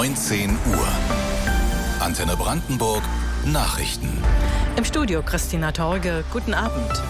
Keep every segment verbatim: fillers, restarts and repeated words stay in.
neunzehn Uhr. Antenne Brandenburg Nachrichten. Im Studio Christina Torge. Guten Abend.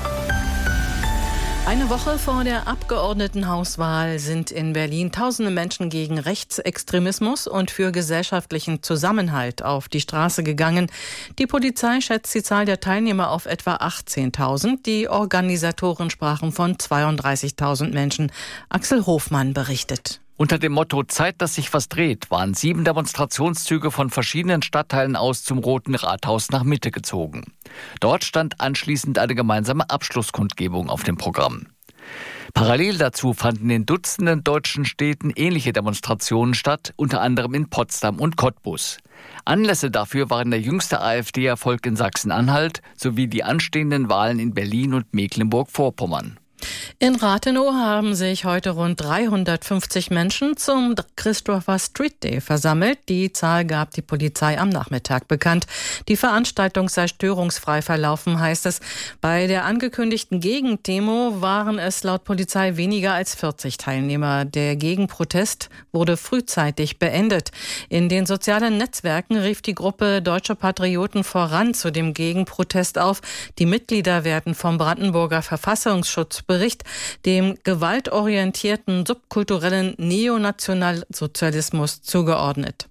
Eine Woche vor der Abgeordnetenhauswahl sind in Berlin tausende Menschen gegen Rechtsextremismus und für gesellschaftlichen Zusammenhalt auf die Straße gegangen. Die Polizei schätzt die Zahl der Teilnehmer auf etwa achtzehntausend. Die Organisatoren sprachen von zweiunddreißigtausend Menschen. Axel Hofmann berichtet. Unter dem Motto »Zeit, dass sich was dreht« waren sieben Demonstrationszüge von verschiedenen Stadtteilen aus zum Roten Rathaus nach Mitte gezogen. Dort stand anschließend eine gemeinsame Abschlusskundgebung auf dem Programm. Parallel dazu fanden in Dutzenden deutschen Städten ähnliche Demonstrationen statt, unter anderem in Potsdam und Cottbus. Anlässe dafür waren der jüngste AfD-Erfolg in Sachsen-Anhalt sowie die anstehenden Wahlen in Berlin und Mecklenburg-Vorpommern. In Rathenow haben sich heute rund dreihundertfünfzig Menschen zum Christopher Street Day versammelt. Die Zahl gab die Polizei am Nachmittag bekannt. Die Veranstaltung sei störungsfrei verlaufen, heißt es. Bei der angekündigten Gegendemo waren es laut Polizei weniger als vierzig Teilnehmer. Der Gegenprotest wurde frühzeitig beendet. In den sozialen Netzwerken rief die Gruppe Deutsche Patrioten voran zu dem Gegenprotest auf. Die Mitglieder werden vom Brandenburger Verfassungsschutzbericht, dem gewaltorientierten subkulturellen Neonationalsozialismus zugeordnet.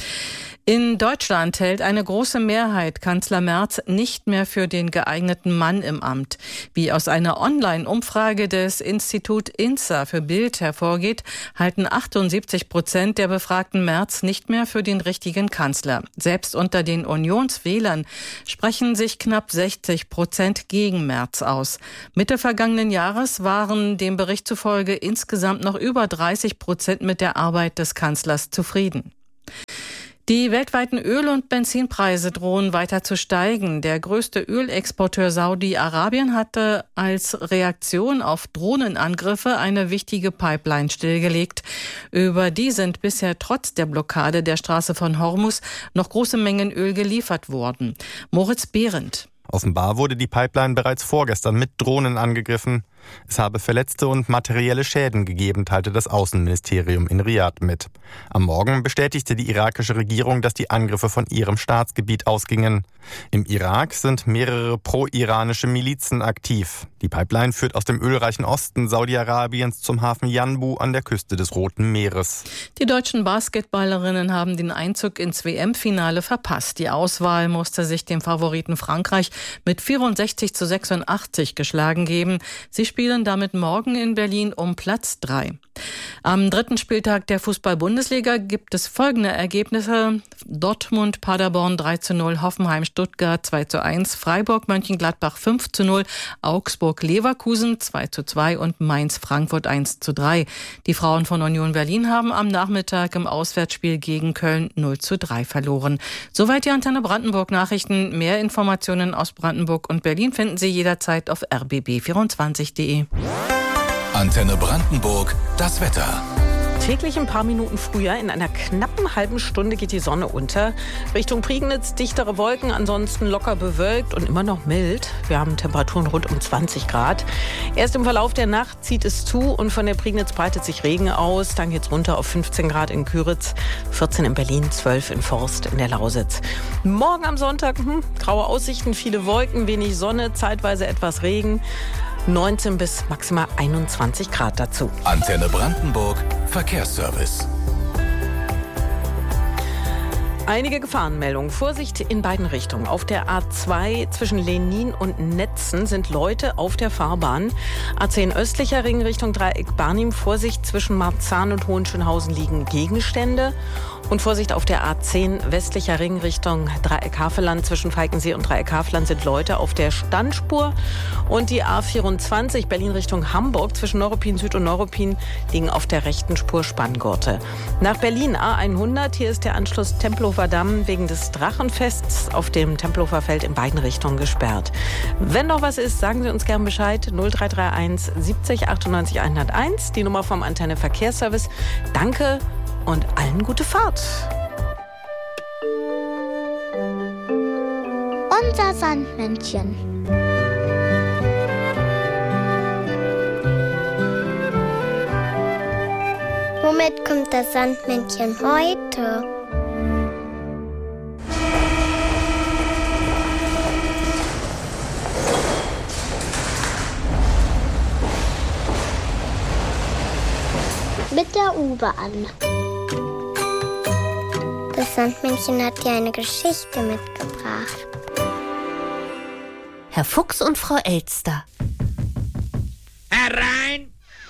In Deutschland hält eine große Mehrheit Kanzler Merz nicht mehr für den geeigneten Mann im Amt. Wie aus einer Online-Umfrage des Institut INSA für Bild hervorgeht, halten achtundsiebzig Prozent der Befragten Merz nicht mehr für den richtigen Kanzler. Selbst unter den Unionswählern sprechen sich knapp sechzig Prozent gegen Merz aus. Mitte vergangenen Jahres waren dem Bericht zufolge insgesamt noch über dreißig Prozent mit der Arbeit des Kanzlers zufrieden. Die weltweiten Öl- und Benzinpreise drohen weiter zu steigen. Der größte Ölexporteur Saudi-Arabien hatte als Reaktion auf Drohnenangriffe eine wichtige Pipeline stillgelegt. Über die sind bisher trotz der Blockade der Straße von Hormuz noch große Mengen Öl geliefert worden. Moritz Behrendt. Offenbar wurde die Pipeline bereits vorgestern mit Drohnen angegriffen. Es habe Verletzte und materielle Schäden gegeben, teilte das Außenministerium in Riad mit. Am Morgen bestätigte die irakische Regierung, dass die Angriffe von ihrem Staatsgebiet ausgingen. Im Irak sind mehrere pro-iranische Milizen aktiv. Die Pipeline führt aus dem ölreichen Osten Saudi-Arabiens zum Hafen Yanbu an der Küste des Roten Meeres. Die deutschen Basketballerinnen haben den Einzug ins W M-Finale verpasst. Die Auswahl musste sich dem Favoriten Frankreich mit vierundsechzig zu sechsundachtzig geschlagen geben. Sie spielen damit morgen in Berlin um Platz drei. Am dritten Spieltag der Fußball-Bundesliga gibt es folgende Ergebnisse: Dortmund, Paderborn drei zu null, Hoffenheim, Stuttgart zwei zu eins, Freiburg, Mönchengladbach fünf zu null, Augsburg, Leverkusen zwei zu zwei und Mainz, Frankfurt eins zu drei. Die Frauen von Union Berlin haben am Nachmittag im Auswärtsspiel gegen Köln null zu drei verloren. Soweit die Antenne Brandenburg Nachrichten. Mehr Informationen aus Brandenburg und Berlin finden Sie jederzeit auf r b b vierundzwanzig punkt d e. Antenne Brandenburg, das Wetter. Täglich ein paar Minuten früher, in einer knappen halben Stunde geht die Sonne unter. Richtung Prignitz dichtere Wolken, ansonsten locker bewölkt und immer noch mild. Wir haben Temperaturen rund um zwanzig Grad. Erst im Verlauf der Nacht zieht es zu und von der Prignitz breitet sich Regen aus. Dann geht's runter auf fünfzehn Grad in Küritz, vierzehn in Berlin, zwölf in Forst in der Lausitz. Morgen am Sonntag, hm, graue Aussichten, viele Wolken, wenig Sonne, zeitweise etwas Regen. neunzehn bis maximal einundzwanzig Grad dazu. Antenne Brandenburg, Verkehrsservice. Einige Gefahrenmeldungen. Vorsicht in beiden Richtungen. Auf der A zwei zwischen Lenin und Netzen sind Leute auf der Fahrbahn. A zehn östlicher Ring Richtung Dreieck Barnim. Vorsicht, zwischen Marzahn und Hohenschönhausen liegen Gegenstände. Und Vorsicht auf der A zehn westlicher Ring Richtung Dreieck Havelland. Zwischen Falkensee und Dreieck Havelland sind Leute auf der Standspur. Und die A vierundzwanzig Berlin Richtung Hamburg zwischen Neuruppin Süd und Neuruppin liegen auf der rechten Spur Spanngurte. Nach Berlin A hundert. Hier ist der Anschluss Tempelhofer Damm wegen des Drachenfests auf dem Tempelhofer Feld in beiden Richtungen gesperrt. Wenn noch was ist, sagen Sie uns gern Bescheid. null drei drei eins siebzig achtundneunzig hunderteins, die Nummer vom Antenne Verkehrsservice. Danke und allen gute Fahrt. Unser Sandmännchen. Womit kommt das Sandmännchen heute? mit der U-Bahn. Das Sandmännchen hat dir eine Geschichte mitgebracht. Herr Fuchs und Frau Elster. Herein!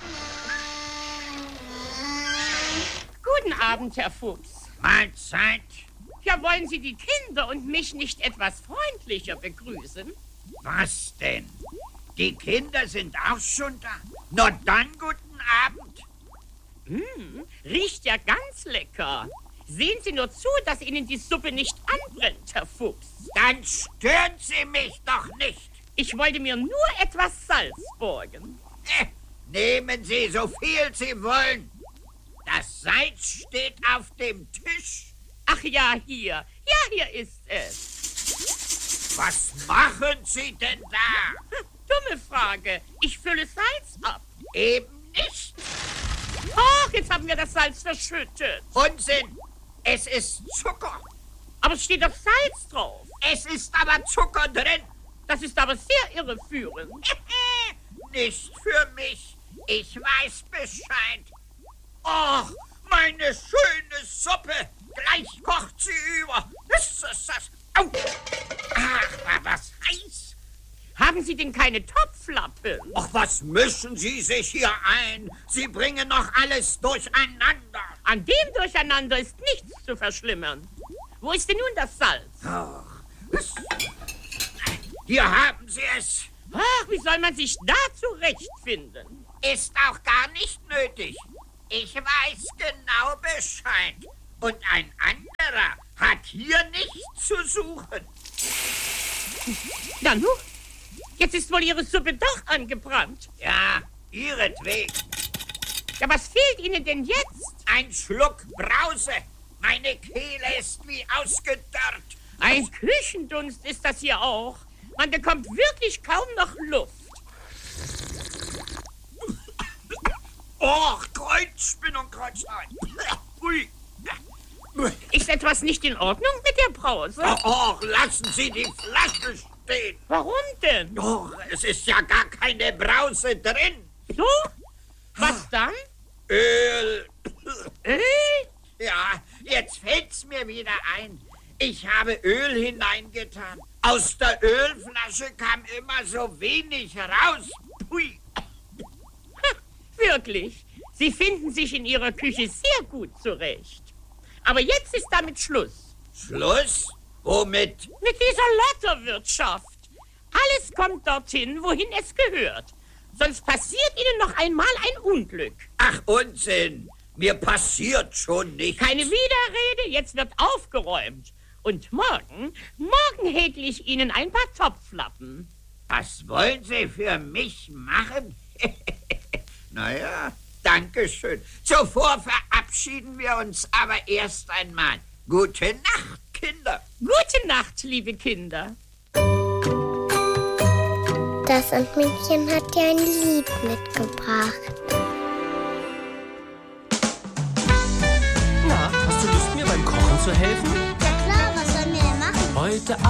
Guten Abend, Herr Fuchs. Mahlzeit. Ja, wollen Sie die Kinder und mich nicht etwas freundlicher begrüßen? Was denn? Die Kinder sind auch schon da. Na dann, guten Abend. Hm, riecht ja ganz lecker. Sehen Sie nur zu, dass Ihnen die Suppe nicht anbrennt, Herr Fuchs. Dann stören Sie mich doch nicht. Ich wollte mir nur etwas Salz borgen. Eh, nehmen Sie so viel Sie wollen. Das Salz steht auf dem Tisch. Ach ja, hier. Ja, hier ist es. Was machen Sie denn da? Hm, dumme Frage. Ich fülle Salz ab. Eben nicht. Ach, jetzt haben wir das Salz verschüttet. Unsinn. Es ist Zucker. Aber es steht doch Salz drauf. Es ist aber Zucker drin. Das ist aber sehr irreführend. Nicht für mich. Ich weiß Bescheid. Och, meine schöne Suppe. Gleich kocht sie über. Ist das das? Au. Ach, war das heiß. Haben Sie denn keine Topflappen? Ach, was mischen Sie sich hier ein? Sie bringen noch alles durcheinander. An dem Durcheinander ist nichts zu verschlimmern. Wo ist denn nun das Salz? Ach, hier haben Sie es. Ach, wie soll man sich da zurechtfinden? Ist auch gar nicht nötig. Ich weiß genau Bescheid. Und ein anderer hat hier nichts zu suchen. Na nun, jetzt ist wohl Ihre Suppe doch angebrannt. Ja, ihretwegen. Ja, was fehlt Ihnen denn jetzt? Ein Schluck Brause. Meine Kehle ist wie ausgedörrt. Ein Küchendunst ist das hier auch. Man bekommt wirklich kaum noch Luft. Och, Kreuzspinnung, Kreuzlein. Ui. Ist etwas nicht in Ordnung mit der Brause? Och, lassen Sie die Flasche stehen. Warum denn? Och, es ist ja gar keine Brause drin. So? Was dann? Öl. Öl? Ja, jetzt fällt's mir wieder ein. Ich habe Öl hineingetan. Aus der Ölflasche kam immer so wenig raus. Pui. Wirklich, Sie finden sich in Ihrer Küche sehr gut zurecht. Aber jetzt ist damit Schluss. Schluss? Womit? Mit dieser Lotterwirtschaft. Alles kommt dorthin, wohin es gehört. Sonst passiert Ihnen noch einmal ein Unglück. Ach, Unsinn. Mir passiert schon nichts. Keine Widerrede, jetzt wird aufgeräumt. Und morgen, morgen häkle ich Ihnen ein paar Topflappen. Was wollen Sie für mich machen? Naja, danke schön. Zuvor verabschieden wir uns aber erst einmal. Gute Nacht, Kinder. Gute Nacht, liebe Kinder. Das Sandmännchen hat dir ein Lied mitgebracht. Na, hast du Lust, mir beim Kochen zu helfen? Ja klar, was sollen wir denn machen? Heute